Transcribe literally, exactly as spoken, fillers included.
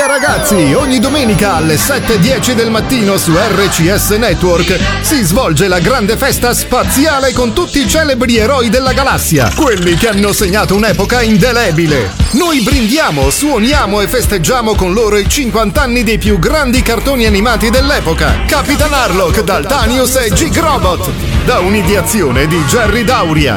Via ragazzi, ogni domenica alle sette e dieci del mattino su R C S Network si svolge la grande festa spaziale con tutti i celebri eroi della galassia, quelli che hanno segnato un'epoca indelebile. Noi brindiamo, suoniamo e festeggiamo con loro i cinquanta anni dei più grandi cartoni animati dell'epoca. Capitan Harlock, Daltanius e G-Robot, da un'ideazione di Jerry Dauria.